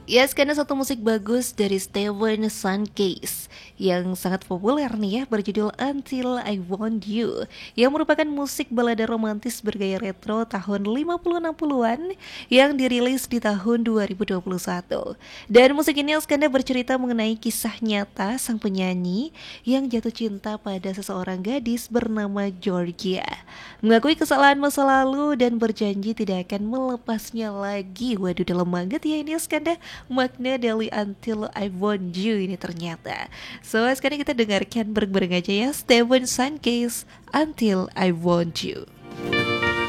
Ya, karena satu musik bagus dari Steven Suncase yang sangat populer nih ya, berjudul Until I Want You, yang merupakan musik balada romantis bergaya retro tahun 50-60-an yang dirilis di tahun 2021. Dan musik ini Skanda bercerita mengenai kisah nyata sang penyanyi yang jatuh cinta pada seseorang gadis bernama Georgia, mengakui kesalahan masa lalu dan berjanji tidak akan melepasnya lagi. Waduh, dalam banget ya ini Skanda makna dari Until I Want You ini ternyata. So sekarang kita dengarkan bareng-bareng aja ya Steven Suncase, Until I Want You.